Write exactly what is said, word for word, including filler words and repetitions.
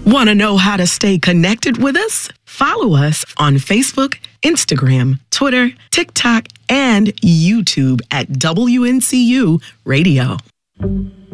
Want to know how to stay connected with us? Follow us on Facebook, Instagram, Twitter, TikTok, and YouTube at W N C U Radio.